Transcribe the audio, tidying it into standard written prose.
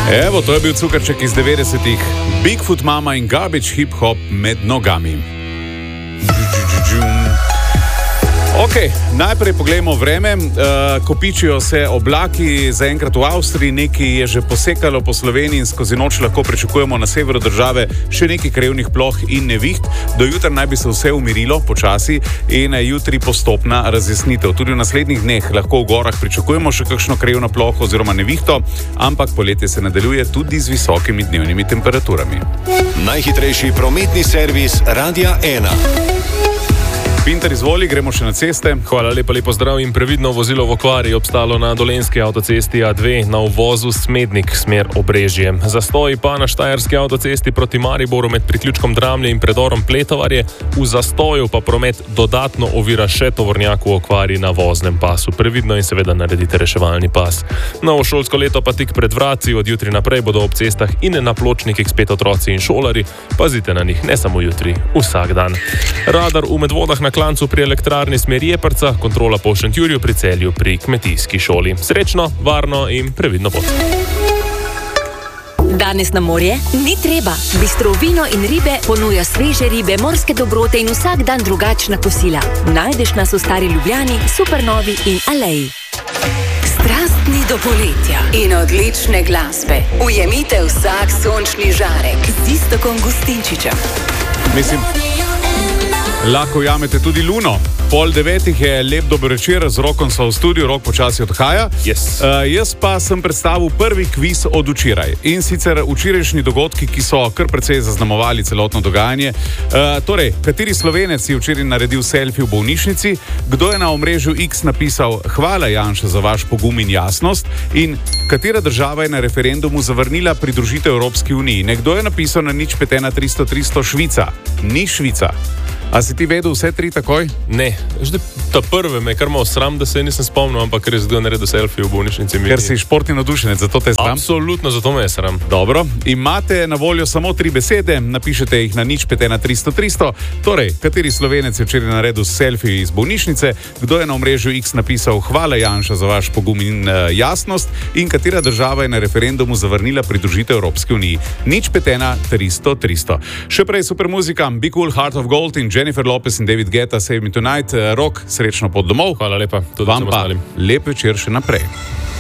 Evo, to je bil cukrček iz 90-ih. Bigfoot Mama in Garbage Hip Hop med nogami. Ok, najprej pogledamo vreme. Kopičijo se oblaki, zaenkrat v Avstriji, nekaj je že posekalo po Sloveniji in skozi noč lahko pričakujemo na severu države še nekaj krajevnih ploh in neviht. Do jutra naj bi se vse umirilo počasi in jutri postopna razjasnitev. Tudi v naslednjih dneh lahko v gorah pričakujemo še kakšno krajevno ploho oziroma nevihto, ampak poletje se nadaljuje tudi z visokimi dnevnimi temperaturami. Najhitrejši prometni servis Radia 1. Pinter, izvoli, gremo še na ceste. Hvala lepa, lepo zdrav in previdno. Vozilo v okvari obstalo na Dolenjski avtocesti A2 na uvozu Smednik, smer Obrežje. Zastoji pa na Štajerski avtocesti proti Mariboru med priključkom Dramlje in predorom Pletovarje. V zastoju pa promet dodatno ovira še tovornjak v okvari na voznem pasu. Previdno in seveda naredite reševalni pas. Novo šolsko leto pa tik pred vrati, od jutri naprej bodo ob cestah in na pločnikih spet otroci in šolari. Pazite na njih, ne samo jutri, vsak dan. Radar v Medvodah na Klancu pri elektrarni smer Jeprca, kontrola po Šentjurju pri Celju pri kmetijski šoli. Srečno, varno in previdno pot. Danes na morje ni treba. Bistro vino in ribe ponuja sveže ribe, morske dobrote in vsak dan drugačna kosila. Najdeš nas v Stari Ljubljani, Supernovi in Aleji. Strastni do poletja in odlične glasbe. Ujemite vsak sončni žarek z Iztokom Gustinčičem. Mislim, lahko jamete tudi luno. 8:30 je lep dober večer, z Rokom so v studiu, Rok počasi odhaja. Yes. Jaz pa sem predstavil prvi kviz od včeraj. In sicer včerajšnji dogodki, ki so kar precej zaznamovali celotno dogajanje. Torej, kateri Slovenec je včeraj naredil selfie v bolnišnici? Kdo je na omrežju X napisal "Hvala Janša za vaš pogum in jasnost"? In katera država je na referendumu zavrnila pridružitev Evropski uniji? Nekdo je napisal na 051 300 Švica. Ni Švica. A si ti vedel vse tri takoj? Ne, že ta prve me kar malo sram, da se nisem spomnil, ampak ker je zdaj naredil selfie v bolnišnici. Ker si športni navdušenec, zato te sram? Absolutno, zato me je sram. Dobro, imate na voljo samo 3 besede, napišete jih na 051 300. Torej, kateri Slovenec je včeraj naredil selfie iz bolnišnice? Kdo je na omrežju X napisal "Hvala Janša za vaš pogum in jasnost"? In katera država je na referendumu zavrnila pridružitev Evropski uniji? 051 300. Še prej super muzika, Be Cool, Heart of Gold in Jennifer Lopez in David Guetta, Save Me Tonight. Rok, srečno pot domov. Hvala lepa. Vam pa lep večer še naprej.